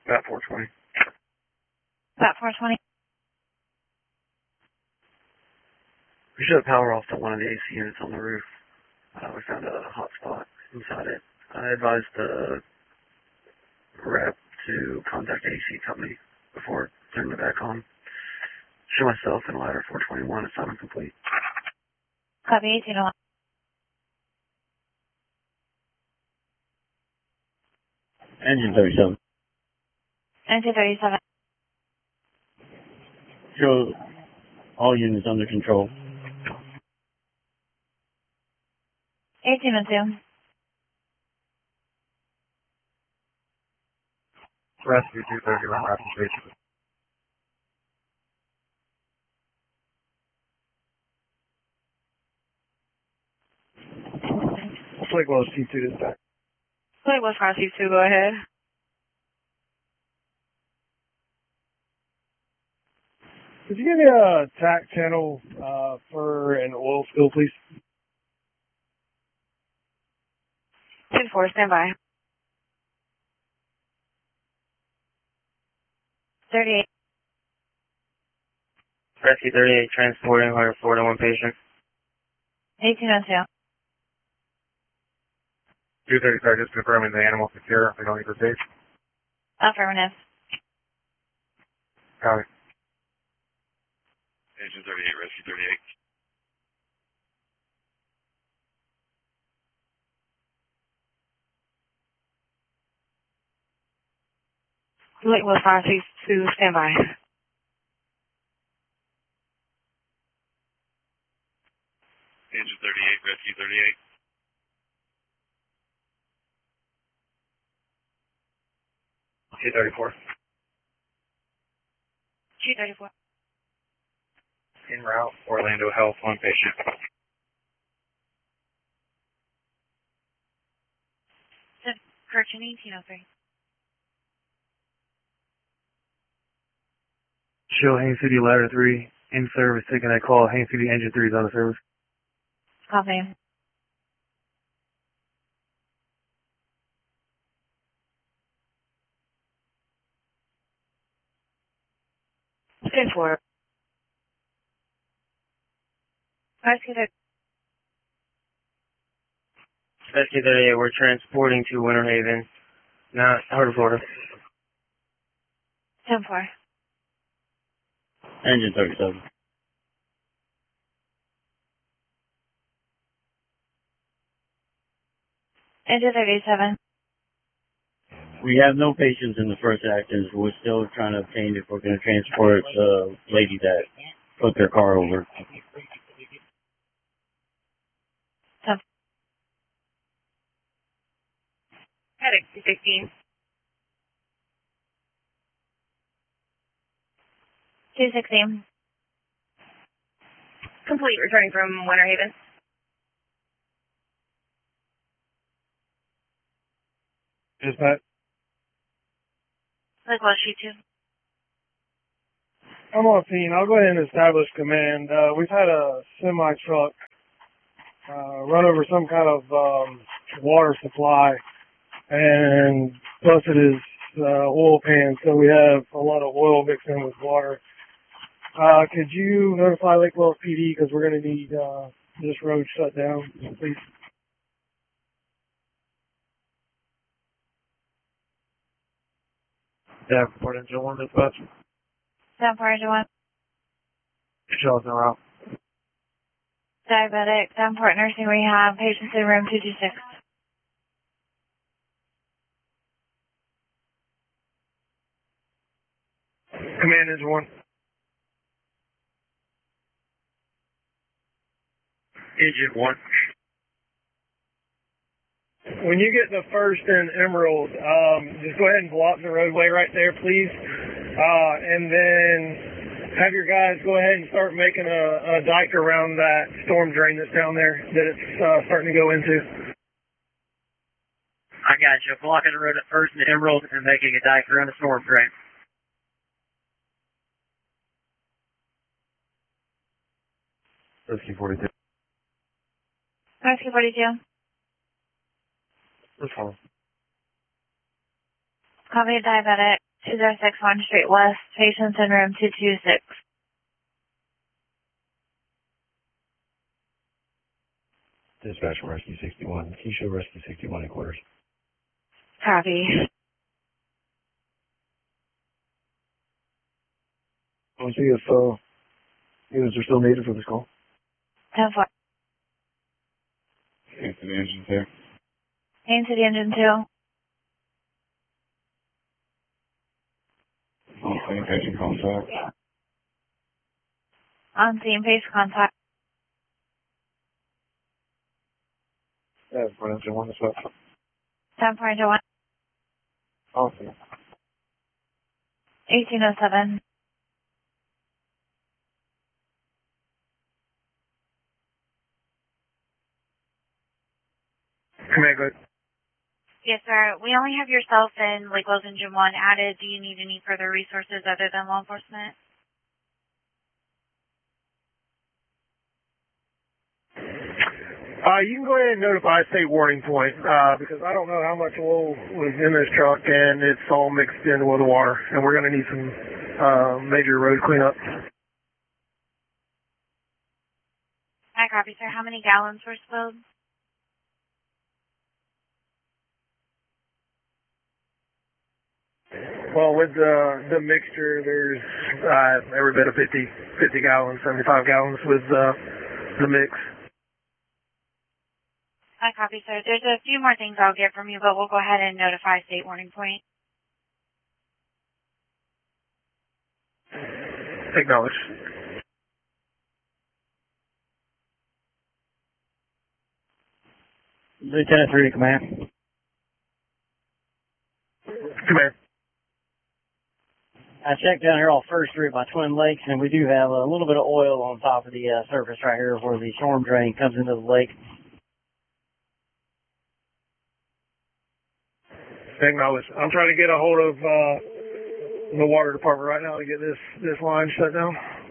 About 420. About 420. We should have power off to one of the AC units on the roof. We found a hot spot inside it. I advised the rep to contact the AC company before turning it back on. Show myself and ladder 421 assignment complete. Copy 1801. Engine 37. Engine 37. Show all units under control. 1802. Rescue 231, rapid station. Lake Wells T2 dispatch. Lake Wells Cross T2, go ahead. Could you give me a TAC channel for an oil spill, please? 10-4, stand by. 38. Rescue 38, transporting 141 patient. 1802. 235, just confirming the animal secure. We don't need to proceed. Affirmative. Copy. Engine 38, Rescue 38. Lake Wells Cross T2, stand by. Engine 38, Rescue 38. T34. 234. En route, Orlando Health, one patient. Correction 1803. Show Haines City Ladder 3 in service, taking that call. Haines City Engine 3 is out of service. Copy. Good for Rescue Rescue 38, we're transporting to Winter Haven, not Heart of Florida. 10-4. Engine 37. Engine 37. We have no patients in the first actions. We're still trying to obtain if we're going to transport the lady that put their car over. Heading 216. 216. Complete, returning from Winter Haven. Dispatch. Lake Wells T2. I'm on scene. I'll go ahead and establish command. We've had a semi-truck run over some kind of water supply and busted his oil pan, so we have a lot of oil mixed in with water. Could you notify Lake Wells PD because we're going to need this road shut down, please? Yeah, report engine 1 dispatch. 10-4, Engine 1. Shell's en route. Diabetic, Davenport Nursing Rehab, patients in room 226. Command engine 1. Engine 1. When you get to First and Emerald, just go ahead and block the roadway right there, please. And then have your guys go ahead and start making a dike around that storm drain that's down there that it's starting to go into. I got you. Blocking the road at First and Emerald and making a dike around the storm drain. Rescue 42. Rescue 42. Response. Copy diabetic, 2061 straight west, patients in room 226. Dispatch from Rescue 61. Can you show Rescue 61 in quarters? Copy. I want to see if units are still needed for this call. 10-4. Answer the engine there. Into the engine 2. On scene, patient contact. On scene, base contact. Yeah, front engine 1 dispatch. 10.1. Awesome. 1807. Command, go ahead. Yes, sir. We only have yourself and Lake Wells Engine 1 added. Do you need any further resources other than law enforcement? You can go ahead and notify State Warning Point, because I don't know how much oil was in this truck, and it's all mixed in with the water, and we're going to need some major road cleanup. I copy, sir. How many gallons were spilled? Well, with the mixture, there's every bit of 50 gallons, 75 gallons with the mix. I copy, sir. There's a few more things I'll get from you, but we'll go ahead and notify State Warning Point. Acknowledge. Lieutenant 3 to command. Command. I checked down here off First Street by Twin Lakes, and we do have a little bit of oil on top of the surface right here where the storm drain comes into the lake. Acknowledge. I'm trying to get a hold of the water department right now to get this line shut down.